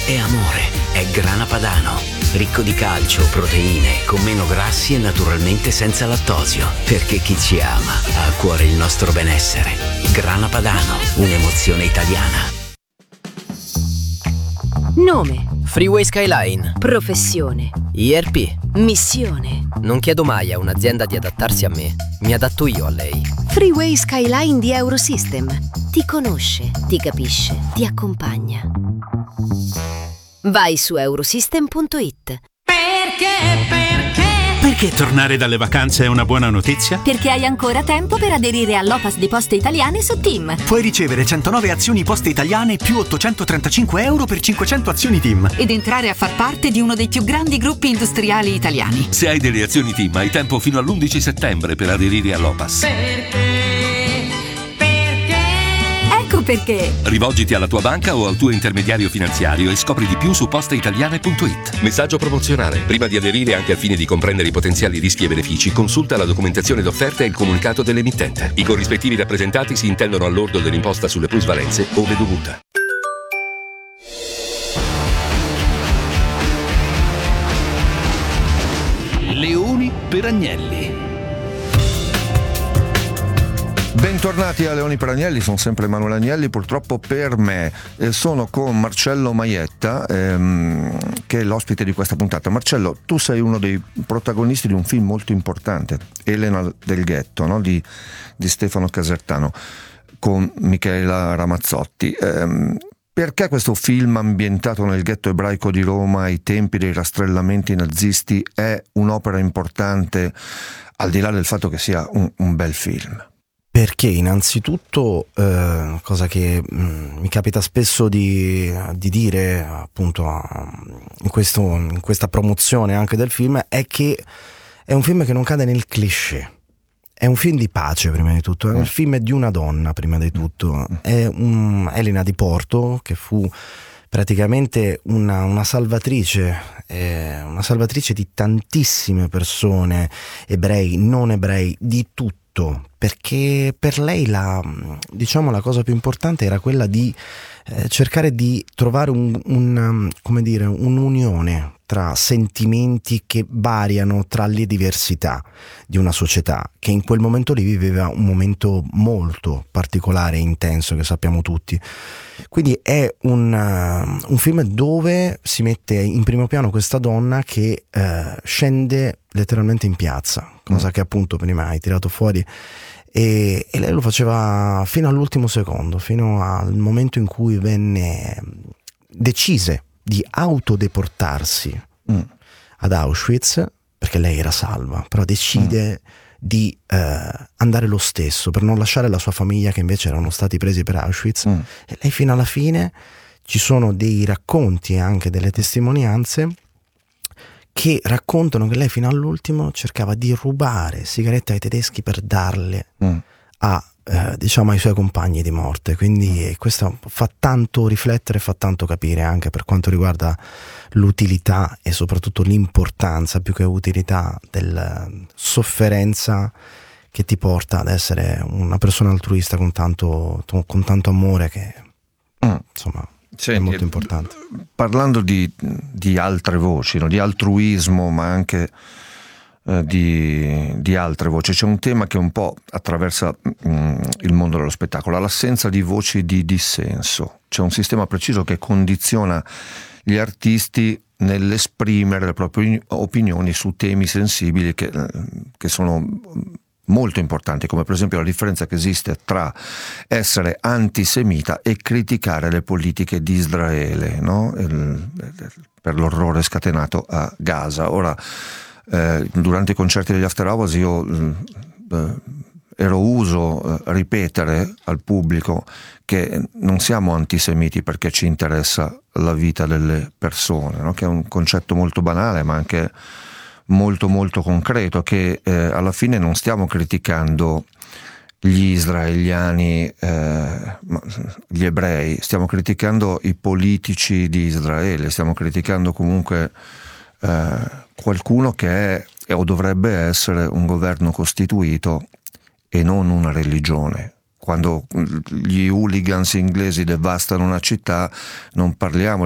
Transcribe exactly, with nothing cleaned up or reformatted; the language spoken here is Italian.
è amore, è Grana Padano. Ricco di calcio, proteine, con meno grassi e naturalmente senza lattosio. Perché chi ci ama ha a cuore il nostro benessere. Grana Padano, un'emozione italiana. Nome: Freeway Skyline. professione, I R P. missione. Non chiedo mai a un'azienda di adattarsi a me, mi adatto io a lei. Freeway Skyline di Eurosystem. Ti conosce, ti capisce, ti accompagna. Vai su eurosystem punto it. Perché, perché? Perché tornare dalle vacanze è una buona notizia? Perché hai ancora tempo per aderire all'O P A S di Poste Italiane su Team. Puoi ricevere centonove azioni Poste Italiane più ottocentotrentacinque euro per cinquecento azioni Team. Ed entrare a far parte di uno dei più grandi gruppi industriali italiani. Se hai delle azioni Team hai tempo fino all'undici settembre per aderire all'O P A S. Perché? Perché? Ecco perché. Rivolgiti alla tua banca o al tuo intermediario finanziario e scopri di più su posteitaliane punto it. Messaggio promozionale. Prima di aderire, anche al fine di comprendere i potenziali rischi e benefici, consulta la documentazione d'offerta e il comunicato dell'emittente. I corrispettivi rappresentati si intendono al lordo dell'imposta sulle plusvalenze ove dovuta. Leoni per Agnelli. Bentornati a Leoni per Agnelli, sono sempre Emanuele Agnelli. Purtroppo per me eh, sono con Marcello Maietta, ehm, che è l'ospite di questa puntata. Marcello, tu sei uno dei protagonisti di un film molto importante, Elena del Ghetto, no? di, di Stefano Casertano, con Michela Ramazzotti. Ehm, perché questo film ambientato nel ghetto ebraico di Roma ai tempi dei rastrellamenti nazisti è un'opera importante, al di là del fatto che sia un, un bel film? Perché innanzitutto, eh, cosa che mh, mi capita spesso di, di dire appunto in, questo, in questa promozione anche del film, è che è un film che non cade nel cliché. È un film di pace prima di tutto, è un film di una donna prima di tutto. È un, Elena di Porto, che fu praticamente una, una salvatrice, eh, una salvatrice di tantissime persone, ebrei, non ebrei, di tutto. Perché per lei la, diciamo, la cosa più importante era quella di eh, cercare di trovare un, un, come dire, un'unione tra sentimenti che variano tra le diversità di una società che in quel momento lì viveva un momento molto particolare e intenso, che sappiamo tutti. Quindi è un, uh, un film dove si mette in primo piano questa donna che uh, scende letteralmente in piazza, cosa mm. che appunto prima hai tirato fuori, e, e lei lo faceva fino all'ultimo secondo, fino al momento in cui venne decise di autodeportarsi mm. ad Auschwitz, perché lei era salva, però decide mm. di eh, andare lo stesso per non lasciare la sua famiglia, che invece erano stati presi per Auschwitz. Mm. E lei fino alla fine, ci sono dei racconti e anche delle testimonianze che raccontano che lei fino all'ultimo cercava di rubare sigarette ai tedeschi per darle mm. a eh, diciamo ai suoi compagni di morte. Quindi questo fa tanto riflettere, fa tanto capire anche per quanto riguarda l'utilità e soprattutto l'importanza, più che utilità, della sofferenza che ti porta ad essere una persona altruista con tanto, con tanto amore, che mm. insomma Senti, è molto importante. Parlando di, di altre voci, no? Di altruismo, ma anche eh, di, di altre voci, c'è un tema che un po' attraversa mh, il mondo dello spettacolo: l'assenza di voci di dissenso. C'è un sistema preciso che condiziona gli artisti nell'esprimere le proprie opinioni su temi sensibili che, che sono molto importanti, come per esempio la differenza che esiste tra essere antisemita e criticare le politiche di Israele, no? Il, per l'orrore scatenato a Gaza. Ora, eh, durante i concerti degli After Hours io eh, ero uso eh, ripetere al pubblico che non siamo antisemiti perché ci interessa la vita delle persone, no? Che è un concetto molto banale ma anche molto molto concreto, che eh, alla fine non stiamo criticando gli israeliani, eh, gli ebrei, stiamo criticando i politici di Israele, stiamo criticando comunque eh, qualcuno che è o dovrebbe essere un governo costituito e non una religione. Quando gli hooligans inglesi devastano una città non parliamo